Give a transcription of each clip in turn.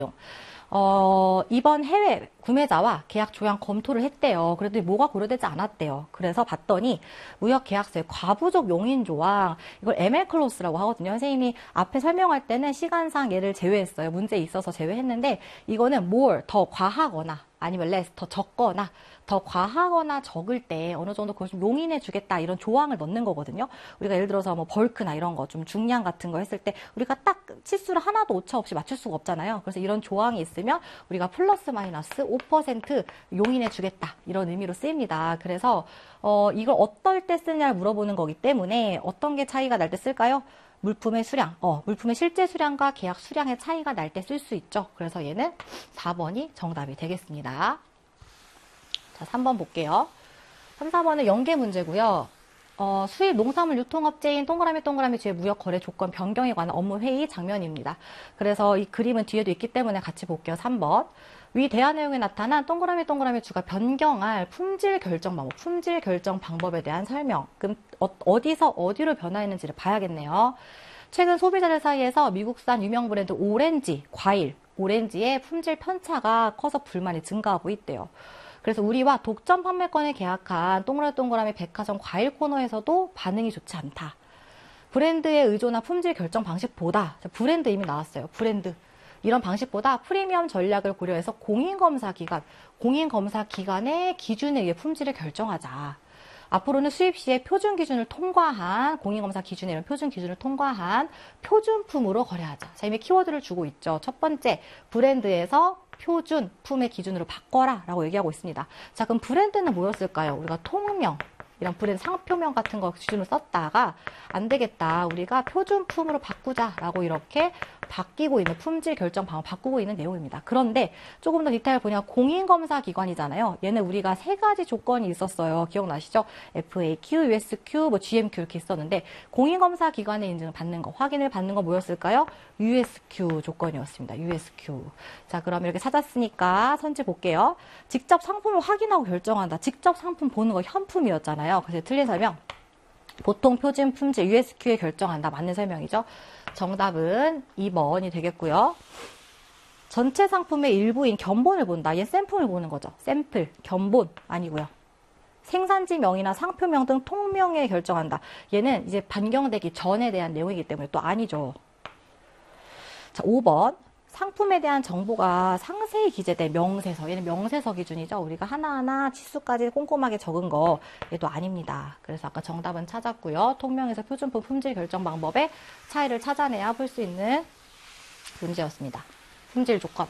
이번 해외 구매자와 계약 조항 검토를 했대요. 그래도 뭐가 고려되지 않았대요. 그래서 봤더니 무역계약서의 과부족 용인 조항, 이걸 ML 클로스라고 하거든요. 선생님이 앞에 설명할 때는 시간상 얘를 제외했어요. 문제에 있어서 제외했는데 이거는 more, 더 과하거나 아니면 less, 더 적거나 더 과하거나 적을 때 어느 정도 그걸 좀 용인해 주겠다 이런 조항을 넣는 거거든요. 우리가 예를 들어서 뭐 벌크나 이런 거 좀 중량 같은 거 했을 때 우리가 딱 치수를 하나도 오차 없이 맞출 수가 없잖아요. 그래서 이런 조항이 있으면 우리가 플러스 마이너스 5% 용인해 주겠다 이런 의미로 쓰입니다. 그래서 이걸 어떨 때 쓰냐를 물어보는 거기 때문에 어떤 게 차이가 날 때 쓸까요? 물품의 수량, 물품의 실제 수량과 계약 수량의 차이가 날 때 쓸 수 있죠. 그래서 얘는 4번이 정답이 되겠습니다. 자, 3번 볼게요. 3, 4번은 연계 문제고요. 수입 농산물 유통업체인 동그라미 주의 무역 거래 조건 변경에 관한 업무 회의 장면입니다. 그래서 이 그림은 뒤에도 있기 때문에 같이 볼게요. 3번. 위 대화 내용에 나타난 동그라미 주가 변경할 품질 결정 방법에 대한 설명. 그럼 어디서 어디로 변화했는지를 봐야겠네요. 최근 소비자들 사이에서 미국산 유명 브랜드 오렌지, 과일, 오렌지의 품질 편차가 커서 불만이 증가하고 있대요. 그래서 우리와 독점 판매권을 계약한 동그라미 백화점 과일 코너에서도 반응이 좋지 않다. 브랜드의 의존나 품질 결정 방식보다, 브랜드 이미 나왔어요. 브랜드. 이런 방식보다 프리미엄 전략을 고려해서 공인검사 기관의 기준에 의해 품질을 결정하자. 앞으로는 수입 시에 표준 기준을 통과한, 공인검사 기준에 이런 표준 기준을 통과한 표준품으로 거래하자. 자, 이미 키워드를 주고 있죠. 첫 번째, 브랜드에서 표준품의 기준으로 바꿔라 라고 얘기하고 있습니다. 자, 그럼 브랜드는 뭐였을까요? 우리가 통명, 이런 브랜드 상표명 같은 거 기준으로 썼다가 안 되겠다. 우리가 표준품으로 바꾸자라고 이렇게 바뀌고 있는 품질 결정 방법 바꾸고 있는 내용입니다. 그런데 조금 더 디테일 보냐 공인검사 기관이잖아요. 얘는 우리가 세 가지 조건이 있었어요. 기억나시죠? FAQ, USQ, 뭐 GMQ 이렇게 있었는데 공인검사 기관의 인증을 받는 거, 확인을 받는 거 뭐였을까요? USQ 조건이었습니다. USQ. 자, 그럼 이렇게 찾았으니까 선지 볼게요. 직접 상품을 확인하고 결정한다. 직접 상품 보는 거 현품이었잖아요. 그래서 틀린 설명. 보통 표준 품질 USQ에 결정한다. 맞는 설명이죠. 정답은 2번이 되겠고요. 전체 상품의 일부인 견본을 본다. 얘 샘플을 보는 거죠. 샘플, 견본 아니고요. 생산지명이나 상표명 등 통명에 결정한다. 얘는 이제 변경되기 전에 대한 내용이기 때문에 또 아니죠. 자, 5번. 상품에 대한 정보가 상세히 기재된 명세서. 얘는 명세서 기준이죠. 우리가 하나하나 치수까지 꼼꼼하게 적은 거 얘도 아닙니다. 그래서 아까 정답은 찾았고요. 통명에서 표준품 품질 결정 방법의 차이를 찾아내야 풀 수 있는 문제였습니다. 품질 조건.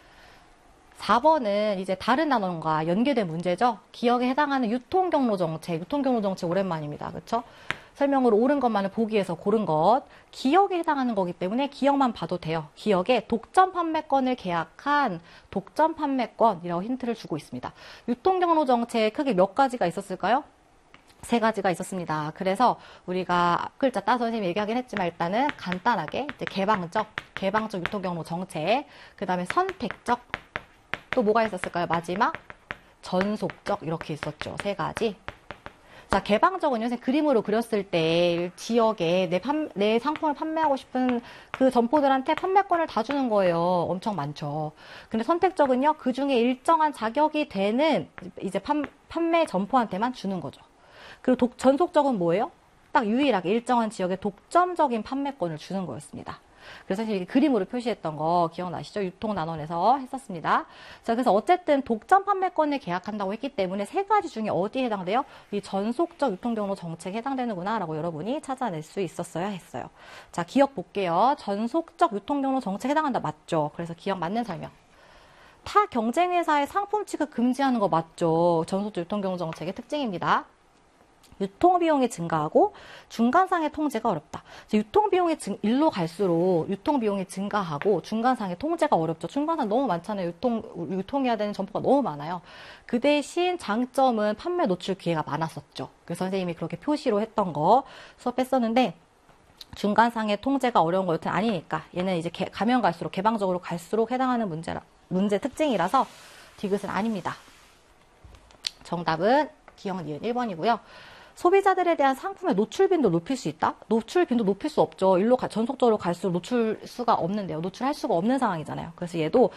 4번은 이제 다른 단원과 연계된 문제죠. 기억에 해당하는 유통경로 정책. 유통경로 정책 오랜만입니다. 그렇죠? 설명으로 옳은 것만을 보기에서 고른 것. 기억에 해당하는 거기 때문에 기억만 봐도 돼요. 기억에 독점 판매권을 계약한 독점 판매권이라고 힌트를 주고 있습니다. 유통경로 정책 크게 몇 가지가 있었을까요? 3가지가 있었습니다. 그래서 우리가 앞글자 따서 선생님이 얘기하긴 했지만 일단은 간단하게 이제 개방적 유통경로 정책, 그 다음에 선택적, 또 뭐가 있었을까요? 마지막 전속적 이렇게 있었죠. 3가지. 자, 개방적은 선생님 그림으로 그렸을 때 지역에 내 상품을 판매하고 싶은 그 점포들한테 판매권을 다 주는 거예요. 엄청 많죠. 근데 선택적은요, 그 중에 일정한 자격이 되는 이제 판매 점포한테만 주는 거죠. 그리고 전속적은 뭐예요? 딱 유일하게 일정한 지역에 독점적인 판매권을 주는 거였습니다. 그래서 사실 이게 그림으로 표시했던 거 기억나시죠? 유통단원에서 했었습니다. 자, 그래서 어쨌든 독점 판매권을 계약한다고 했기 때문에 3가지 중에 어디에 해당돼요? 이 전속적 유통경로 정책에 해당되는구나 라고 여러분이 찾아낼 수 있었어야 했어요. 자, 기억 볼게요. 전속적 유통경로 정책에 해당한다. 맞죠? 그래서 기억 맞는 설명. 타 경쟁회사의 상품 취급 금지하는 거 맞죠? 전속적 유통경로 정책의 특징입니다. 유통비용이 증가하고 중간상의 통제가 어렵다. 유통비용이 일로 갈수록 유통비용이 증가하고 중간상의 통제가 어렵죠. 중간상 너무 많잖아요. 유통해야 되는 점포가 너무 많아요. 그 대신 장점은 판매 노출 기회가 많았었죠. 그래서 선생님이 그렇게 표시로 했던 거 수업했었는데 중간상의 통제가 어려운 거 여튼 아니니까 얘는 이제 가면 갈수록 개방적으로 갈수록 해당하는 문제 특징이라서 디귿은 아닙니다. 정답은 기억 니은 1번이고요. 소비자들에 대한 상품의 노출빈도 높일 수 있다? 노출빈도 높일 수 없죠. 일로 전속적으로 갈수록 노출할 수가 없는 상황이잖아요. 그래서 얘도